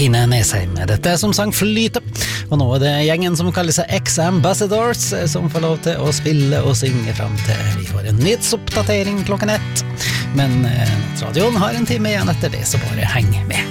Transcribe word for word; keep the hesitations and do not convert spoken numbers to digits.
Kine Nesheim. Dette er som sang Flyte, og nå er det gjengen som kaller seg X-Ambassadors som får lov til å spille og synge frem til vi får en nyhetsoppdatering klokken ett. Men eh, radioen har en time igjen etter det, så bare heng med.